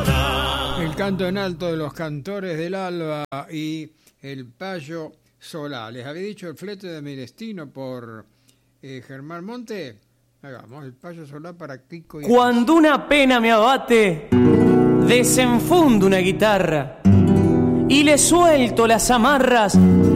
El canto en alto de los cantores del alba y el payo Solá. Les había dicho el flete de mi destino por Germán Monte. Hagamos el payo Solá para Kiko. Cuando una pena me abate, desenfundo una guitarra y le suelto las amarras